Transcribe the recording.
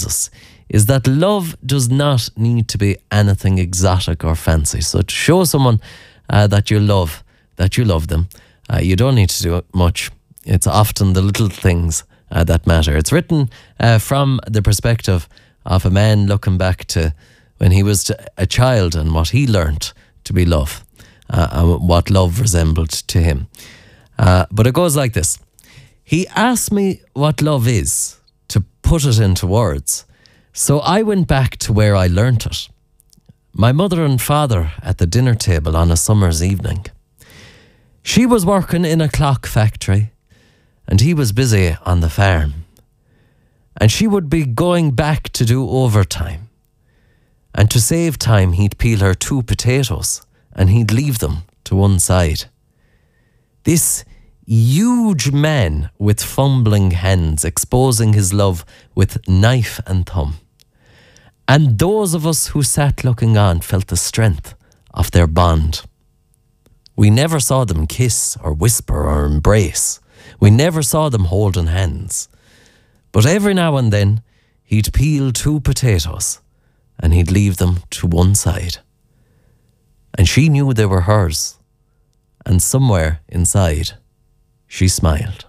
us is that love does not need to be anything exotic or fancy. So to show someone that you love them, you don't need to do much. It's often the little things that matter. It's written from the perspective of a man looking back to when he was a child and what he learnt to be love, and what love resembled to him. But it goes like this. He asked me what love is, to put it into words. So I went back to where I learnt it. My mother and father at the dinner table on a summer's evening. She was working in a clock factory and he was busy on the farm. And she would be going back to do overtime. And to save time, he'd peel her 2 potatoes and he'd leave them to one side. This huge man with fumbling hands, exposing his love with knife and thumb. And those of us who sat looking on felt the strength of their bond. We never saw them kiss or whisper or embrace. We never saw them holding hands. But every now and then, he'd peel 2 potatoes and he'd leave them to one side. And she knew they were hers. And somewhere inside, she smiled.